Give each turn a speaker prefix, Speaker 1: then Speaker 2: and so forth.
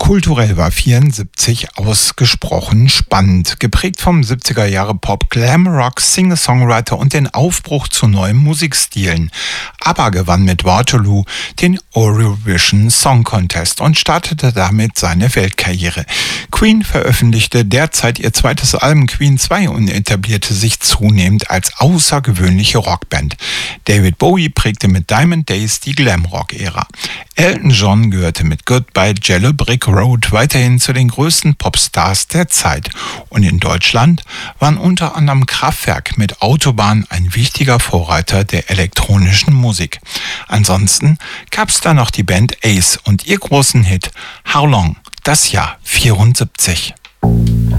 Speaker 1: Kulturell war 74 ausgesprochen spannend, geprägt vom 70er Jahre Pop, Glam Rock, Singer-Songwriter und den Aufbruch zu neuen Musikstilen. ABBA gewann mit Waterloo den Eurovision Song Contest und startete damit seine Weltkarriere. Queen veröffentlichte derzeit ihr zweites Album Queen 2 und etablierte sich zunehmend als außergewöhnliche Rockband. David Bowie prägte mit Diamond Days die Glam-Rock-Ära. Elton John gehörte mit Goodbye Yellow Brick Road weiterhin zu den größten Popstars der Zeit. Und in Deutschland waren unter anderem Kraftwerk mit Autobahn ein wichtiger Vorreiter der elektronischen Musik. Ansonsten gab es da noch die Band Ace und ihr großen Hit How Long, das Jahr 74.